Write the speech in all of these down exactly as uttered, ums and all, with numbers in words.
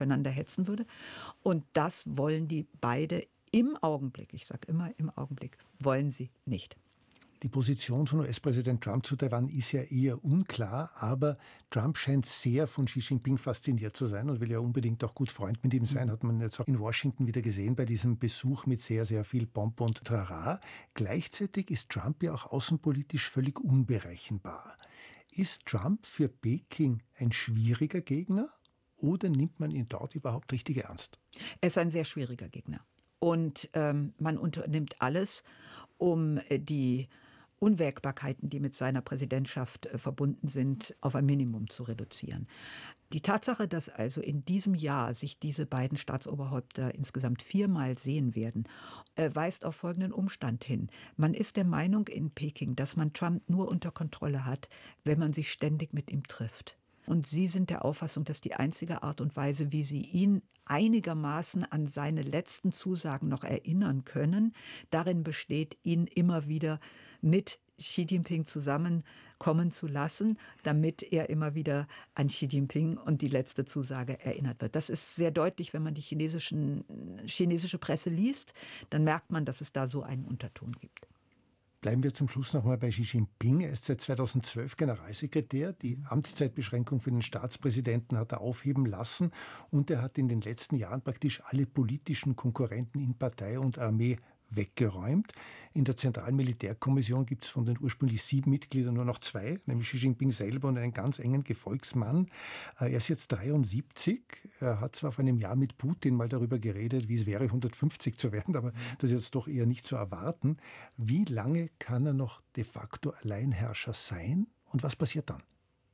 aufeinander hetzen würde. Und das wollen die beide im Augenblick, ich sage immer im Augenblick, wollen sie nicht. Die Position von U S-Präsident Trump zu Taiwan ist ja eher unklar, aber Trump scheint sehr von Xi Jinping fasziniert zu sein und will ja unbedingt auch gut Freund mit ihm sein, hat man jetzt auch in Washington wieder gesehen bei diesem Besuch mit sehr, sehr viel Pomp und Trara. Gleichzeitig ist Trump ja auch außenpolitisch völlig unberechenbar. Ist Trump für Peking ein schwieriger Gegner oder nimmt man ihn dort überhaupt richtig ernst? Er ist ein sehr schwieriger Gegner. Und ähm, man unternimmt alles, um die Unwägbarkeiten, die mit seiner Präsidentschaft äh, verbunden sind, auf ein Minimum zu reduzieren. Die Tatsache, dass also in diesem Jahr sich diese beiden Staatsoberhäupter insgesamt viermal sehen werden, äh, weist auf folgenden Umstand hin. Man ist der Meinung in Peking, dass man Trump nur unter Kontrolle hat, wenn man sich ständig mit ihm trifft. Und Sie sind der Auffassung, dass die einzige Art und Weise, wie Sie ihn einigermaßen an seine letzten Zusagen noch erinnern können, darin besteht, ihn immer wieder mit Xi Jinping zusammenkommen zu lassen, damit er immer wieder an Xi Jinping und die letzte Zusage erinnert wird. Das ist sehr deutlich, wenn man die chinesischen, chinesische Presse liest, dann merkt man, dass es da so einen Unterton gibt. Bleiben wir zum Schluss noch mal bei Xi Jinping. Er ist seit zweitausendzwölf Generalsekretär. Die Amtszeitbeschränkung für den Staatspräsidenten hat er aufheben lassen. Und er hat in den letzten Jahren praktisch alle politischen Konkurrenten in Partei und Armee weggeräumt. In der Zentralen Militärkommission gibt es von den ursprünglich sieben Mitgliedern nur noch zwei, nämlich Xi Jinping selber und einen ganz engen Gefolgsmann. Er ist jetzt dreiundsiebzig. Er hat zwar vor einem Jahr mit Putin mal darüber geredet, wie es wäre, hundertfünfzig zu werden, aber das ist jetzt doch eher nicht zu erwarten. Wie lange kann er noch de facto Alleinherrscher sein und was passiert dann?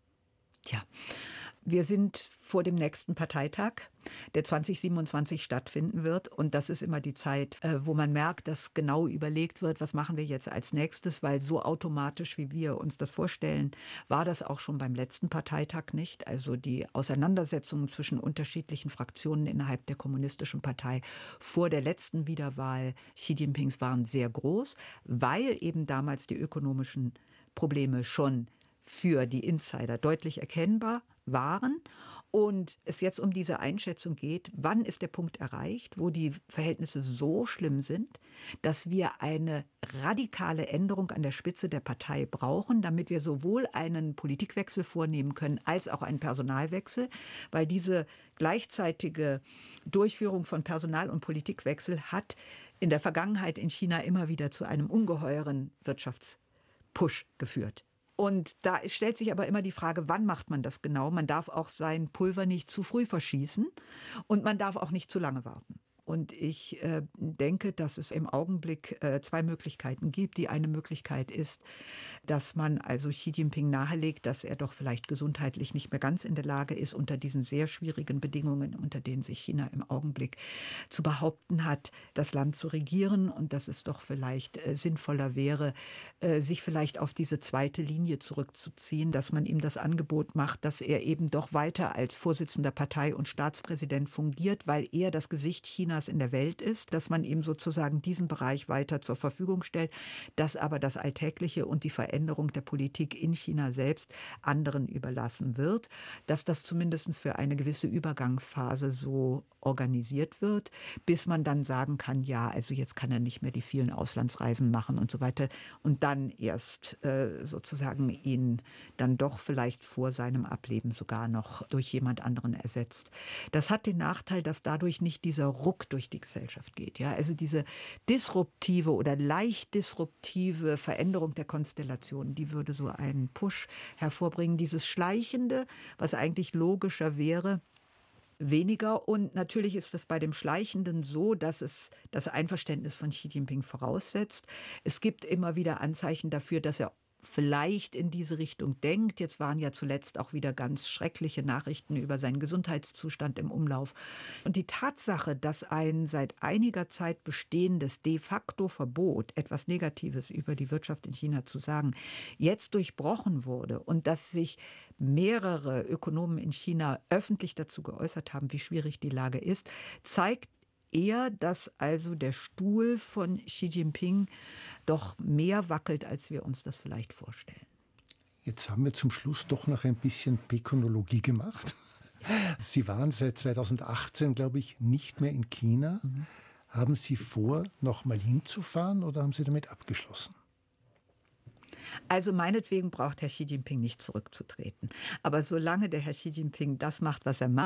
Tja, wir sind vor dem nächsten Parteitag, der zwanzig siebenundzwanzig stattfinden wird. Und das ist immer die Zeit, wo man merkt, dass genau überlegt wird, was machen wir jetzt als nächstes, weil so automatisch, wie wir uns das vorstellen, war das auch schon beim letzten Parteitag nicht. Also die Auseinandersetzungen zwischen unterschiedlichen Fraktionen innerhalb der Kommunistischen Partei vor der letzten Wiederwahl Xi Jinpings waren sehr groß, weil eben damals die ökonomischen Probleme schon für die Insider deutlich erkennbar waren und es jetzt um diese Einschätzung geht, wann ist der Punkt erreicht, wo die Verhältnisse so schlimm sind, dass wir eine radikale Änderung an der Spitze der Partei brauchen, damit wir sowohl einen Politikwechsel vornehmen können, als auch einen Personalwechsel, weil diese gleichzeitige Durchführung von Personal- und Politikwechsel hat in der Vergangenheit in China immer wieder zu einem ungeheuren Wirtschaftspush geführt. Und da stellt sich aber immer die Frage, wann macht man das genau? Man darf auch sein Pulver nicht zu früh verschießen und man darf auch nicht zu lange warten. Und ich äh, denke, dass es im Augenblick äh, zwei Möglichkeiten gibt. Die eine Möglichkeit ist, dass man also Xi Jinping nahelegt, dass er doch vielleicht gesundheitlich nicht mehr ganz in der Lage ist, unter diesen sehr schwierigen Bedingungen, unter denen sich China im Augenblick zu behaupten hat, das Land zu regieren und dass es doch vielleicht äh, sinnvoller wäre, äh, sich vielleicht auf diese zweite Linie zurückzuziehen, dass man ihm das Angebot macht, dass er eben doch weiter als Vorsitzender Partei und Staatspräsident fungiert, weil er das Gesicht Chinas in der Welt ist, dass man ihm sozusagen diesen Bereich weiter zur Verfügung stellt, dass aber das Alltägliche und die Veränderung der Politik in China selbst anderen überlassen wird, dass das zumindest für eine gewisse Übergangsphase so organisiert wird, bis man dann sagen kann, ja, also jetzt kann er nicht mehr die vielen Auslandsreisen machen und so weiter und dann erst äh, sozusagen ihn dann doch vielleicht vor seinem Ableben sogar noch durch jemand anderen ersetzt. Das hat den Nachteil, dass dadurch nicht dieser Ruck durch die Gesellschaft geht. Ja, also diese disruptive oder leicht disruptive Veränderung der Konstellation, die würde so einen Push hervorbringen. Dieses Schleichende, was eigentlich logischer wäre, weniger. Und natürlich ist es bei dem Schleichenden so, dass es das Einverständnis von Xi Jinping voraussetzt. Es gibt immer wieder Anzeichen dafür, dass er vielleicht in diese Richtung denkt. Jetzt waren ja zuletzt auch wieder ganz schreckliche Nachrichten über seinen Gesundheitszustand im Umlauf. Und die Tatsache, dass ein seit einiger Zeit bestehendes de facto Verbot, etwas Negatives über die Wirtschaft in China zu sagen, jetzt durchbrochen wurde und dass sich mehrere Ökonomen in China öffentlich dazu geäußert haben, wie schwierig die Lage ist, zeigt eher, dass also der Stuhl von Xi Jinping doch mehr wackelt, als wir uns das vielleicht vorstellen. Jetzt haben wir zum Schluss doch noch ein bisschen Pekonologie gemacht. Sie waren seit zweitausendachtzehn, glaube ich, nicht mehr in China. Mhm. Haben Sie vor, noch mal hinzufahren oder haben Sie damit abgeschlossen? Also meinetwegen braucht Herr Xi Jinping nicht zurückzutreten. Aber solange der Herr Xi Jinping das macht, was er macht,